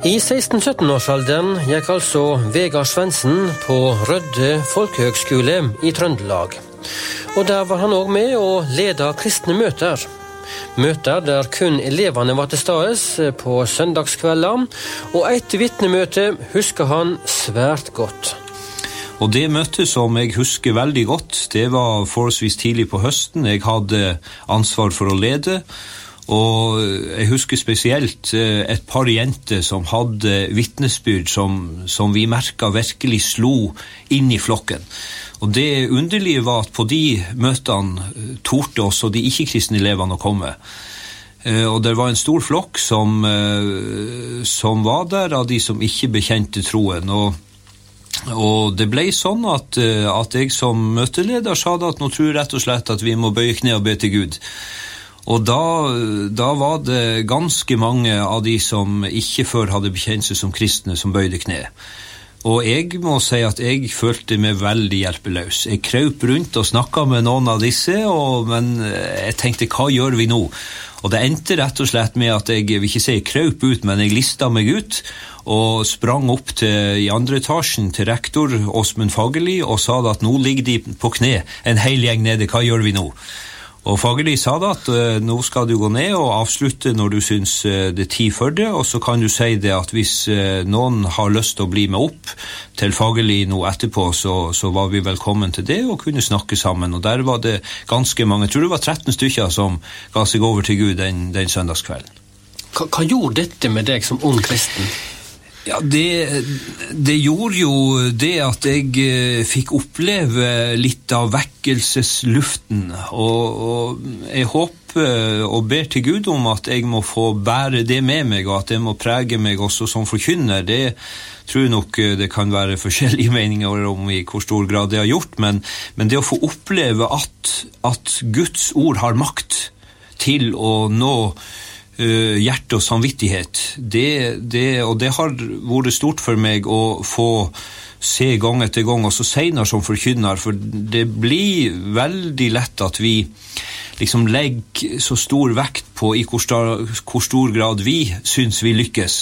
I 16-17-årsalderen gikk altså Vegard Svendsen på Rødde Folkehøgskole i Trøndelag. Og der var han også med og ledet kristne møter. Møter der kun elevene var til stades på søndagskvelder, og et vitnemøte husker han svært godt. Og det møtet som jeg husker veldig godt, det var forholdsvis tidlig på høsten. Jeg hadde ansvar for å lede, og jeg husker spesielt et par jenter som hadde vitnesbyrd som vi merket virkelig slo inn i flokken. Og det underlige var at på de møtene torde også de ikke-kristne elevene å komme. Og det var en stor flokk som var der av de som ikke bekjente troen. Og det ble sånn at jeg som møteleder sa at nå tror jeg rett og slett at vi må bøye kne og be til Gud. Og da var det ganske mange av de som ikke før hadde bekjent seg som kristne som bøyde kne. Og jeg må si at jeg følte meg veldig hjelpeløs. Jeg krøp rundt og snakket med noen av disse, men jeg tenkte, hva gjør vi nå? Og det endte rett og slett med at jeg vil ikke si krøp ut, men jeg listet meg ut og sprang opp i andre etasjen til rektor Åsmund Fagerli og sa at nå ligger de på kne, en hel gjeng nede, hva gjør vi nå? Og Fagerli sa at nå skal du gå ned og avslutte når du synes det tid for det, og så kan du si det at hvis noen har lyst til å bli med opp til Fagerli nå etterpå, så var vi velkommen til det og kunne snakke sammen. Og der var det ganske mange, jeg tror det var 13 stykker som ga seg over til Gud den søndagskvelden. Hva gjorde dette med deg som ung kristen? Ja, det gjorde jo det at jeg fikk oppleve litt av vekkelsesluften, og jeg håper og ber til Gud om at jeg må få bære det med meg, og at det må prege meg også som forkynner. Det tror jeg nok det kan være forskjellige meninger om i hvor stor grad det har gjort, men det å få oppleve at Guds ord har makt til å nå hjerte og samvittighet, og det har vært stort for meg å få se gang etter gang, og så senere som forkynner, for det blir veldig lett at vi liksom legger så stor vekt på i hvor stor grad vi synes vi lykkes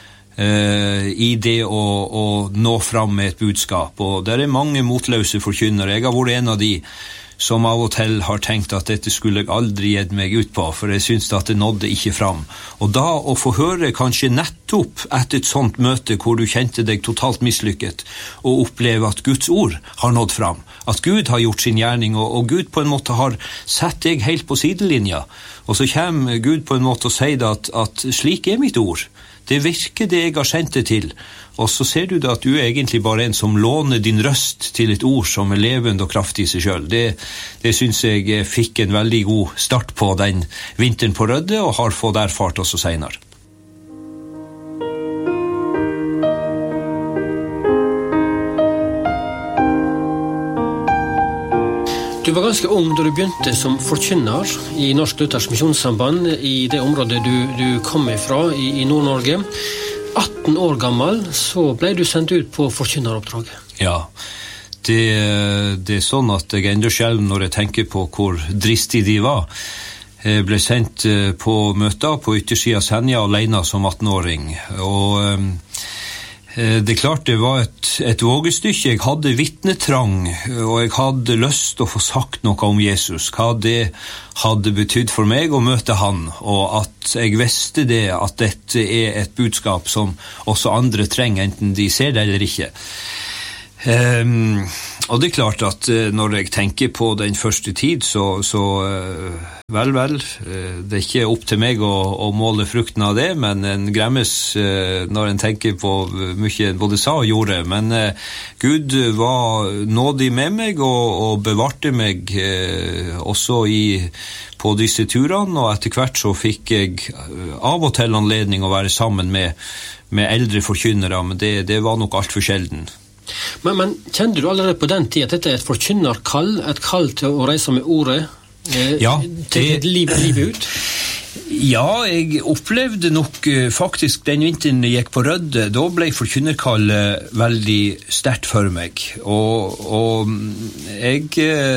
i det å nå fram med et budskap, og det mange motløse forkynnere. Jeg har vært en av de som av og til har tenkt at dette skulle jeg aldri gitt meg ut på, for jeg synes at det nådde ikke fram. Og da å få høre kanskje nettopp etter et sånt møte hvor du kjente deg totalt mislykket, og oppleve at Guds ord har nådd fram, at Gud har gjort sin gjerning, og Gud på en måte har sett deg helt på sidelinja, og så kommer Gud på en måte og sier at slik mitt ord. Det virker det jeg har sendt det til, og så ser du da at du egentlig bare en som låner din røst til et ord som levende og kraftig i seg selv. Det synes jeg fikk en veldig god start på den vinteren på Rødde, og har fått erfart også senere. Du var ganske ung da du begynte som forkynner i Norsk Luthersk Misjonssamband i det området du kom ifra i Nord-Norge. 18 år gammel så ble du sendt ut på forkynneroppdrag. Ja, det sånn at jeg enda selv når jeg tenker på hvor dristig de var. Jeg ble sendt på møter på yttersiden av Senja alene som 18-åring, og det klart det var et vågestykke. Jeg hadde vitnetrang, og jeg hadde lyst til å få sagt noe om Jesus, hva det hadde betydd for meg å møte han, og at jeg visste det, at dette et budskap som også andre trenger, enten de ser det eller ikke. Og det klart at når jeg tenker på den første tid, så vel, det ikke opp til meg å måle frukten av det, men en gremmes når en tenker på mye både sa og gjorde, men Gud var nådig med meg og bevarte meg også på disse turene, og etter hvert så fikk jeg av og til anledning å være sammen med eldre forkynnere, men det var nok alt for sjelden. Men kjente du allerede på den tid at dette et forkynnerkall, et kall til å reise med ordet ja, til livet ut? Ja, jeg opplevde nok faktisk den vinteren jeg gikk på Rødde, da ble forkynnerkallet veldig sterkt for meg. Og jeg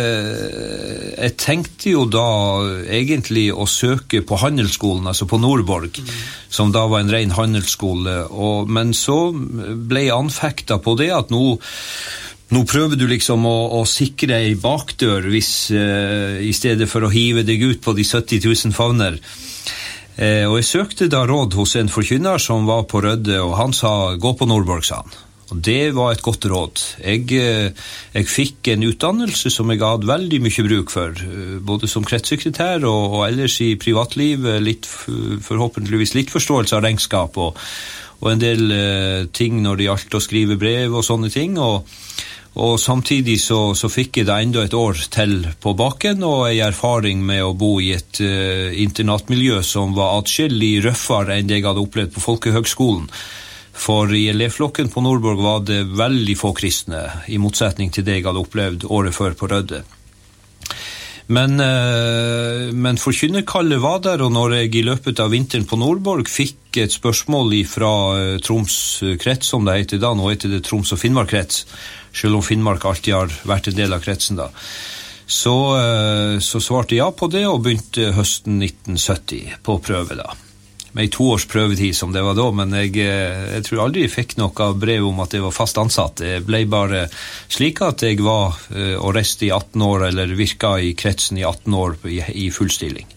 tenkte jo da egentlig å søke på handelsskolen, altså på Nordborg, som da var en ren handelsskole. Men så ble jeg anfektet på det at nå prøver du liksom å sikre ei bakdør hvis, i stedet for å hive deg ut på de 70 000 favner. Og jeg søkte da råd hos en forkynner som var på Rødde, og han sa, gå på Nordborg, sa han. Og det var et godt råd. Jeg fikk en utdannelse som jeg hadde veldig mye bruk for, både som kretssekretær og ellers i privatliv, forhåpentligvis litt forståelse av regnskap og en del ting når det gjaldt å skrive brev og sånne ting, og samtidig så fikk jeg da enda et år til på baken, og en erfaring med å bo i et internatmiljø som var atskillig røffere enn det jeg hadde opplevd på Folkehøgskolen. For i elevflokken på Nordborg var det veldig få kristne, i motsetning til det jeg hadde opplevd året før på Rødde. Men forkynnerkallet var der, og når jeg i løpet av vinteren på Nordborg fikk et spørsmål fra Troms krets, som det heter da, nå heter det Troms og Finnmark krets, selv om Finnmark alltid har vært en del av kretsen da, så svarte jeg ja på det, og begynte høsten 1970 på prøve da. Med 2 års prøvetid som det var da, men jeg tror aldri jeg fikk noe brev om at jeg var fast ansatt. Det ble bare slik at jeg var og reiste i 18 år, eller virka i kretsen i 18 år i full stilling.